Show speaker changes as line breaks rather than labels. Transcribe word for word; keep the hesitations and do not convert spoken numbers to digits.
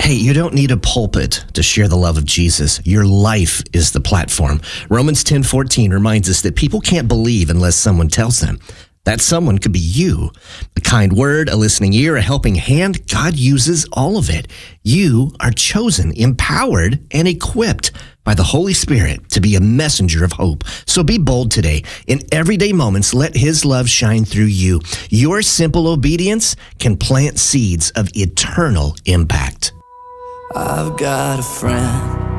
Hey, you don't need a pulpit to share the love of Jesus. Your life is the platform. Romans ten fourteen reminds us that people can't believe unless someone tells them. That someone could be you. A kind word, a listening ear, a helping hand. God uses all of it. You are chosen, empowered, and equipped by the Holy Spirit to be a messenger of hope. So be bold today. In everyday moments, let His love shine through you. Your simple obedience can plant seeds of eternal impact.
I've got a friend